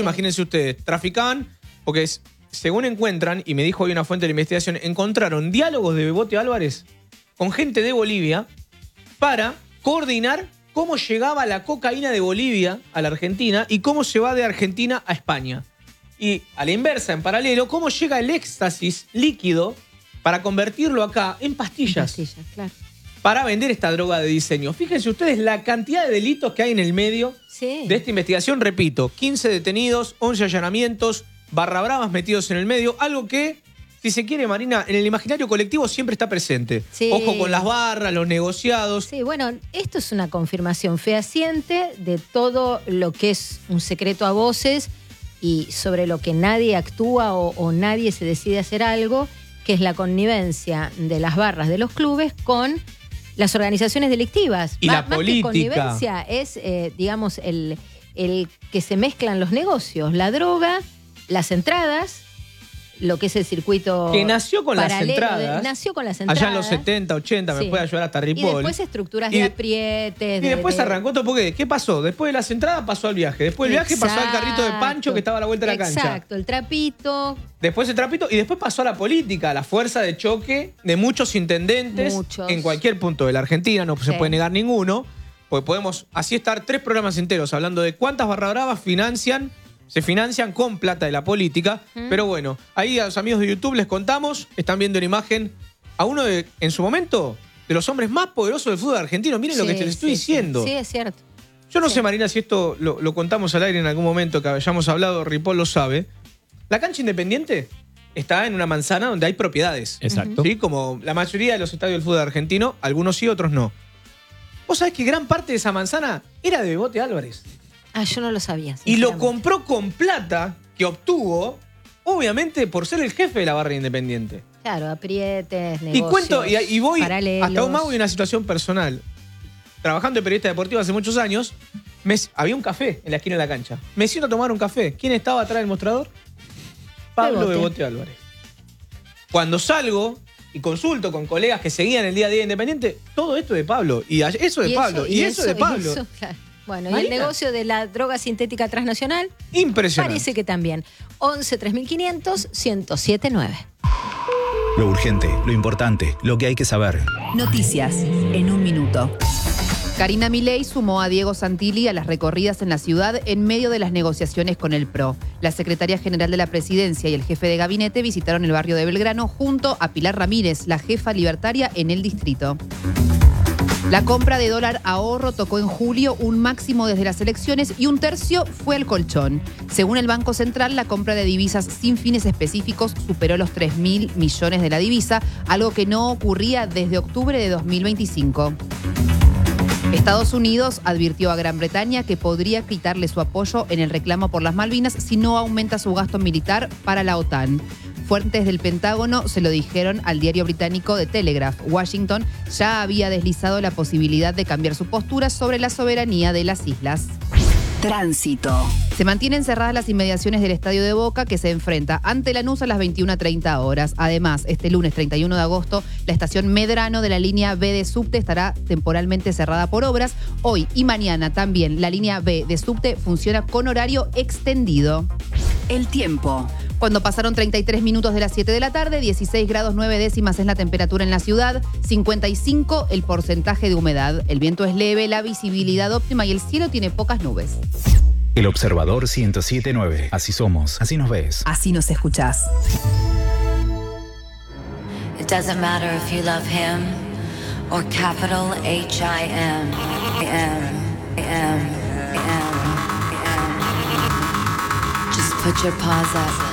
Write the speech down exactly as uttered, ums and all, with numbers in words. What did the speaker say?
sí. Imagínense ustedes, traficaban, porque es, según encuentran, y me dijo hoy una fuente de la investigación, encontraron diálogos de Bebote Álvarez con gente de Bolivia para coordinar cómo llegaba la cocaína de Bolivia a la Argentina y cómo se va de Argentina a España. Y a la inversa, en paralelo, cómo llega el éxtasis líquido para convertirlo acá en pastillas. En pastillas, claro. Para vender esta droga de diseño. Fíjense ustedes la cantidad de delitos que hay en el medio sí. de esta investigación. Repito, quince detenidos, once allanamientos, barra bravas metidos en el medio. Algo que, si se quiere, Marina, en el imaginario colectivo siempre está presente. Sí. Ojo con las barras, los negociados. Sí, bueno, esto es una confirmación fehaciente de todo lo que es un secreto a voces y sobre lo que nadie actúa o, o nadie se decide hacer algo, que es la connivencia de las barras de los clubes con las organizaciones delictivas. Y más, la más política. Que connivencia es, eh, digamos, el, el que se mezclan los negocios, la droga, las entradas, lo que es el circuito que nació con las entradas. De, nació con las entradas. Allá en los setenta, ochenta, sí. me puede ayudar hasta Ripoll. Y después estructuras y, de aprietes. Y de, después de... arrancó todo porque, ¿qué pasó? Después de las entradas pasó al viaje. Después del viaje pasó al carrito de Pancho que estaba a la vuelta de la cancha. Exacto, el trapito. Después el trapito y después pasó a la política, a la fuerza de choque de muchos intendentes muchos. en cualquier punto de la Argentina, no sí. se puede negar ninguno, porque podemos así estar tres programas enteros hablando de cuántas barra bravas financian se financian con plata de la política. Mm. Pero bueno, ahí a los amigos de YouTube les contamos, están viendo en imagen a uno de, en su momento, de los hombres más poderosos del fútbol argentino. Miren sí, lo que te les estoy sí, diciendo. Sí. sí, es cierto. Yo no sí. sé, Marina, si esto lo, lo contamos al aire en algún momento que hayamos hablado, Ripoll lo sabe. La cancha Independiente está en una manzana donde hay propiedades. Exacto. ¿Sí? Como la mayoría de los estadios del fútbol argentino, algunos sí, otros no. ¿Vos sabés que gran parte de esa manzana era de Bebote Álvarez? Ah, yo no lo sabía. Y lo compró con plata que obtuvo, obviamente, por ser el jefe de la barra Independiente. Claro, aprietes, negocios, y cuento, y, y voy paralelos. hasta un mago y una situación personal. Trabajando de periodista deportivo hace muchos años, me, había un café en la esquina de la cancha. Me siento a tomar un café. ¿Quién estaba atrás del mostrador? Pablo Bebote Álvarez. Cuando salgo y consulto con colegas que seguían el día a día Independiente, todo esto de Pablo. Y eso de y Pablo. Eso, y, y eso, eso de Pablo. Y eso, claro. Bueno, Marina. Y el negocio de la droga sintética transnacional. Impresionante. Parece que también. once, tres mil quinientos, ciento siete nueve. Lo urgente, lo importante, lo que hay que saber. Noticias en un minuto. Karina Milei sumó a Diego Santilli a las recorridas en la ciudad en medio de las negociaciones con el P R O. La secretaria general de la presidencia y el jefe de gabinete visitaron el barrio de Belgrano junto a Pilar Ramírez, la jefa libertaria en el distrito. La compra de dólar ahorro tocó en julio un máximo desde las elecciones y un tercio fue al colchón. Según el Banco Central, la compra de divisas sin fines específicos superó los tres mil millones de la divisa, algo que no ocurría desde octubre de dos mil veinticinco. Estados Unidos advirtió a Gran Bretaña que podría quitarle su apoyo en el reclamo por las Malvinas si no aumenta su gasto militar para la OTAN. Fuentes del Pentágono se lo dijeron al diario británico The Telegraph. Washington ya había deslizado la posibilidad de cambiar su postura sobre la soberanía de las islas. Tránsito. Se mantienen cerradas las inmediaciones del Estadio de Boca, que se enfrenta ante Lanús a las veintiuna treinta horas. Además, este lunes treinta y uno de agosto, la estación Medrano de la línea B de subte estará temporalmente cerrada por obras. Hoy y mañana también la línea B de subte funciona con horario extendido. El tiempo. Cuando pasaron treinta y tres minutos de las siete de la tarde, dieciséis grados nueve décimas es la temperatura en la ciudad, cincuenta y cinco el porcentaje de humedad. El viento es leve, la visibilidad óptima y el cielo tiene pocas nubes. El Observador ciento siete punto nueve. Así somos, así nos ves. Así nos escuchás. It doesn't matter if you love him or capital H I M. M, M, M, M. Just put your paws up.